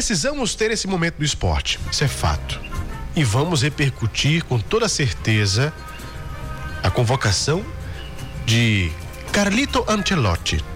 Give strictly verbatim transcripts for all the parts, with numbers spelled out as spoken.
precisamos ter esse momento do esporte, isso é fato. E vamos repercutir com toda certeza a convocação de Carlito Ancelotti.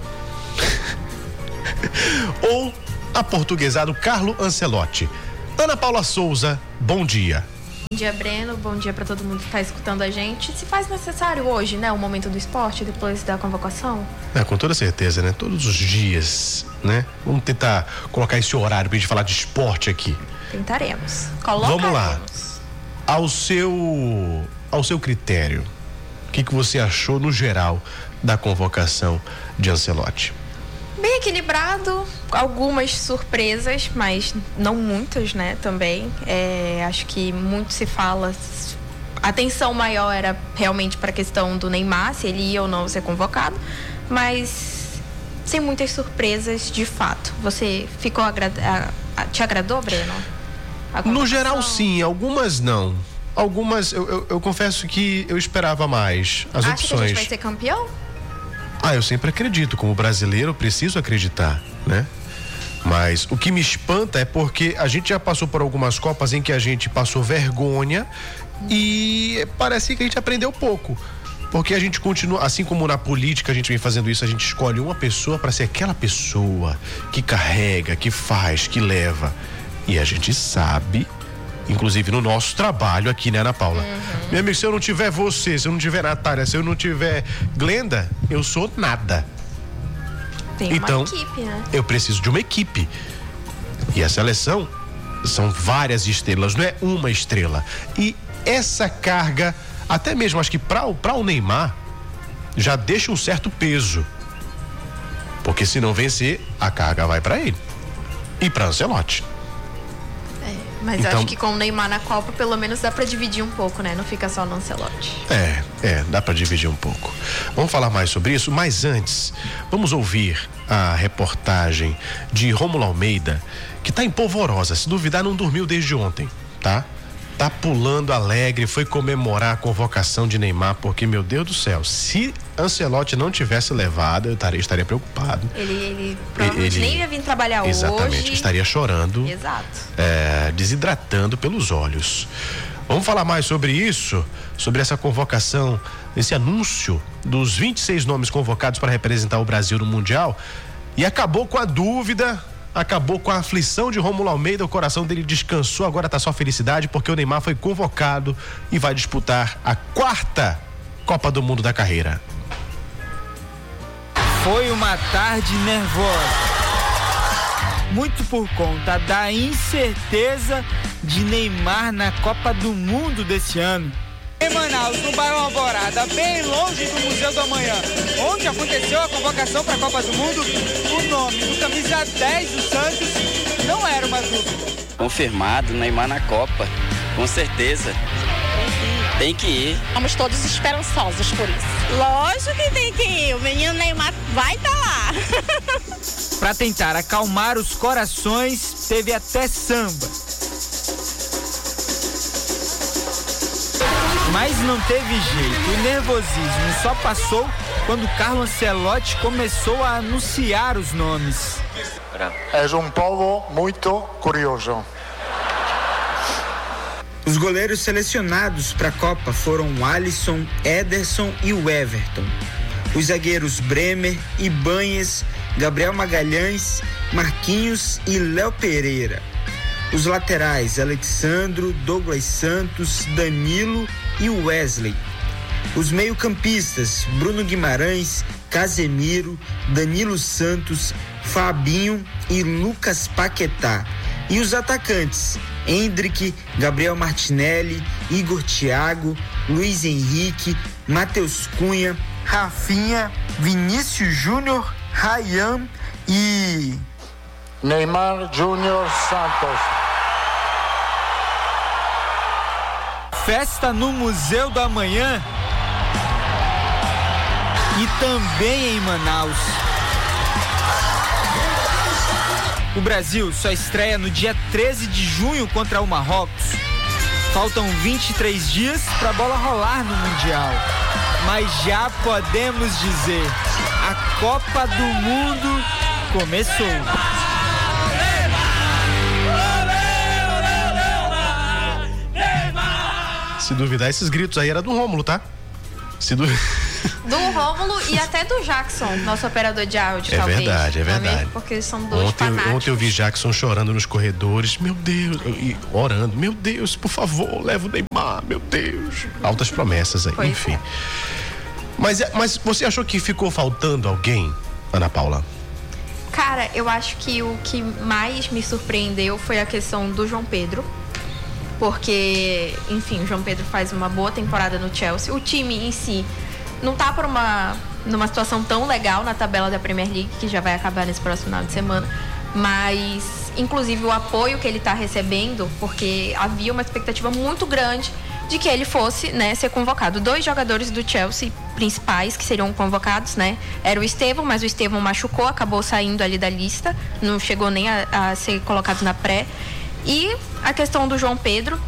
Ou aportuguesado Carlo Ancelotti. Ana Paula Souza, bom dia. Bom dia, Breno. Bom dia para todo mundo que está escutando a gente. Se faz necessário hoje, né, o momento do esporte, depois da convocação? É, com toda certeza, né? Todos os dias, né? Vamos tentar colocar esse horário pra gente falar de esporte aqui. Tentaremos. Colocaremos. Vamos lá. Ao seu, ao seu critério, o que, que você achou no geral da convocação de Ancelotti? Bem equilibrado, algumas surpresas, mas não muitas, né, também. É, acho que muito se fala, a atenção maior era realmente para a questão do Neymar, se ele ia ou não ser convocado, mas sem muitas surpresas de fato. Você ficou, agrada, te agradou, Breno? No geral, sim, algumas não. Algumas, eu, eu, eu confesso que eu esperava mais. As Acha opções. Que a gente vai ser campeão? Ah, eu sempre acredito, como brasileiro eu preciso acreditar, né? Mas o que me espanta é porque a gente já passou por algumas Copas em que a gente passou vergonha e parece que a gente aprendeu pouco. Porque a gente continua, assim como na política a gente vem fazendo isso, a gente escolhe uma pessoa para ser aquela pessoa que carrega, que faz, que leva. E a gente sabe, inclusive no nosso trabalho aqui, né, Ana Paula? Uhum. Meu amigo, se eu não tiver você, se eu não tiver Natália, se eu não tiver Glenda, eu sou nada. Tem então, uma equipe, né? Eu preciso de uma equipe. E a seleção são várias estrelas, não é uma estrela. E essa carga, até mesmo acho que para o Neymar, já deixa um certo peso. Porque se não vencer, a carga vai para ele. E para Ancelotti. Mas então, acho que com o Neymar na Copa, pelo menos dá pra dividir um pouco, né? Não fica só no Ancelotti. É, é, dá pra dividir um pouco. Vamos falar mais sobre isso, mas antes, vamos ouvir a reportagem de Rômulo Almeida, que tá em polvorosa, se duvidar não dormiu desde ontem, tá? Tá pulando alegre, foi comemorar a convocação de Neymar, porque, meu Deus do céu, se Ancelotti não tivesse levado, eu estaria, estaria preocupado. Ele, ele provavelmente ele, nem ia vir trabalhar exatamente, hoje. Exatamente, estaria chorando. Exato. É, desidratando pelos olhos. Vamos falar mais sobre isso, sobre essa convocação, esse anúncio dos vinte e seis nomes convocados para representar o Brasil no Mundial. E acabou com a dúvida, acabou com a aflição de Rômulo Almeida, o coração dele descansou, agora tá só felicidade porque o Neymar foi convocado e vai disputar a quarta Copa do Mundo da carreira. Foi uma tarde nervosa, muito por conta da incerteza de Neymar na Copa do Mundo desse ano. Em Manaus, no bairro Alvorada, bem longe do Museu do Amanhã, onde aconteceu a convocação para a Copa do Mundo, o nome do camisa dez do Santos não era uma dúvida. Confirmado, Neymar na Copa, com certeza. Tem que ir. Estamos todos esperançosos por isso. Lógico que tem que ir, o menino Neymar vai estar lá. Para tentar acalmar os corações, teve até samba. Mas não teve jeito, o nervosismo só passou quando Carlo Ancelotti começou a anunciar os nomes. É um povo muito curioso. Os goleiros selecionados para a Copa foram o Alisson, Ederson e o Everton. Os zagueiros Bremer, Ibanez, Gabriel Magalhães, Marquinhos e Léo Pereira. Os laterais Alexandro, Douglas Santos, Danilo e Wesley. Os meio-campistas Bruno Guimarães, Casemiro, Danilo Santos, Fabinho e Lucas Paquetá. E os atacantes Endrick, Gabriel Martinelli, Igor Thiago, Luiz Henrique, Matheus Cunha, Rafinha, Vinícius Júnior, Ryan e Neymar Júnior Santos. Festa no Museu do Amanhã e também em Manaus. O Brasil só estreia no dia treze de junho contra o Marrocos. Faltam vinte e três dias para a bola rolar no Mundial. Mas já podemos dizer, a Copa do Mundo começou. Se duvidar, esses gritos aí era do Rômulo, tá? Se du... Do Rômulo e até do Jackson, nosso operador de áudio, é talvez. Verdade, é verdade. Também, porque eles são dois ontem, fanáticos. ontem eu vi Jackson chorando nos corredores, meu Deus, e orando, meu Deus, por favor, leva o Neymar, meu Deus. Altas promessas aí, pois enfim. É. Mas, mas você achou que ficou faltando alguém, Ana Paula? Cara, eu acho que o que mais me surpreendeu foi a questão do João Pedro. Porque, enfim, o João Pedro faz uma boa temporada no Chelsea. O time em si não tá por uma, numa situação tão legal na tabela da Premier League, que já vai acabar nesse próximo final de semana. Mas, inclusive, o apoio que ele tá recebendo, porque havia uma expectativa muito grande de que ele fosse, né, ser convocado. Dois jogadores do Chelsea principais que seriam convocados, né, era o Estevão, mas o Estevão machucou, acabou saindo ali da lista, não chegou nem a, a ser colocado na pré. E a questão do João Pedro,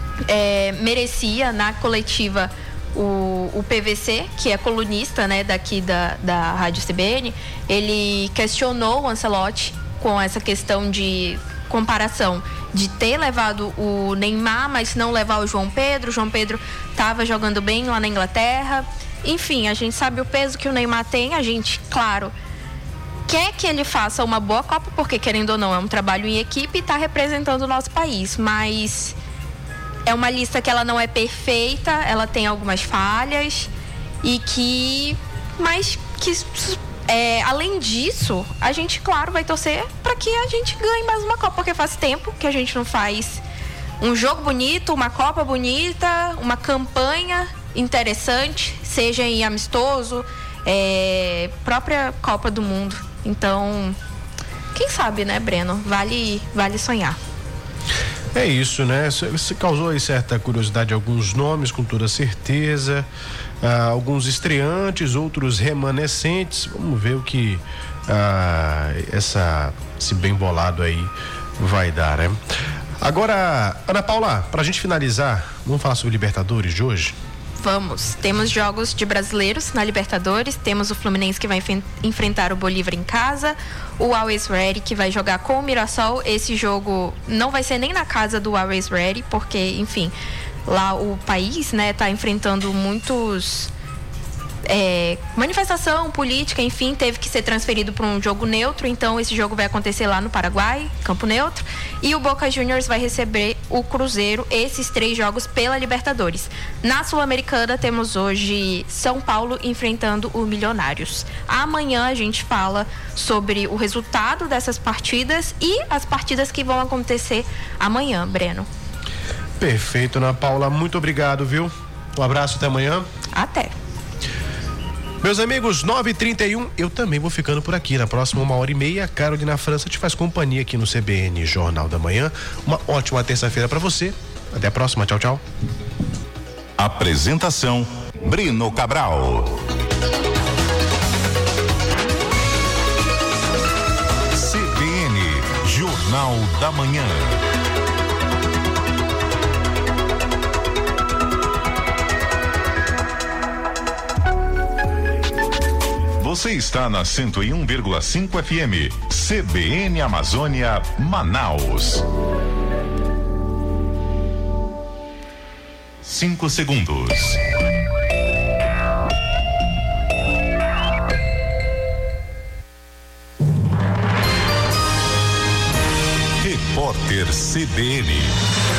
é, merecia na coletiva o, o P V C, que é colunista, né, daqui da, da Rádio C B N, ele questionou o Ancelotti com essa questão de comparação de ter levado o Neymar, mas não levar o João Pedro. O João Pedro estava jogando bem lá na Inglaterra. Enfim, a gente sabe o peso que o Neymar tem. A gente, claro, quer que ele faça uma boa Copa, porque, querendo ou não, é um trabalho em equipe e está representando o nosso país. Mas é uma lista que ela não é perfeita, ela tem algumas falhas e que... Mas que... É, além disso, a gente, claro, vai torcer para que a gente ganhe mais uma Copa, porque faz tempo que a gente não faz um jogo bonito, uma Copa bonita, uma campanha interessante, seja em amistoso, é, própria Copa do Mundo. Então, quem sabe, né, Breno? Vale, vale sonhar. É isso, né? Você causou aí certa curiosidade, alguns nomes, com toda certeza. Ah, alguns estreantes, outros remanescentes. Vamos ver o que ah, essa, esse bem bolado aí vai dar, né? Agora, Ana Paula, pra gente finalizar, vamos falar sobre Libertadores de hoje? Vamos. Temos jogos de brasileiros na Libertadores. Temos o Fluminense que vai enf- enfrentar o Bolívar em casa. O Always Ready que vai jogar com o Mirassol. Esse jogo não vai ser nem na casa do Always Ready, porque, enfim, lá o país, né, tá enfrentando muitos... É, manifestação política, enfim, teve que ser transferido para um jogo neutro. Então esse jogo vai acontecer lá no Paraguai, campo neutro, e o Boca Juniors vai receber o Cruzeiro. Esses três jogos pela Libertadores. Na Sul-Americana temos hoje São Paulo enfrentando o Milionários. Amanhã a gente fala sobre o resultado dessas partidas e as partidas que vão acontecer amanhã, Breno. Perfeito, Ana Paula, muito obrigado, viu? Um abraço, até amanhã. Até. Meus amigos, nove e trinta e um, eu também vou ficando por aqui. Na próxima uma hora e meia, Carolina França te faz companhia aqui no C B N Jornal da Manhã. Uma ótima terça-feira para você. Até a próxima, tchau, tchau. Apresentação, Brino Cabral. C B N Jornal da Manhã. Você está na cento e um vírgula cinco F M, C B N Amazônia, Manaus. Cinco segundos. Repórter C B N.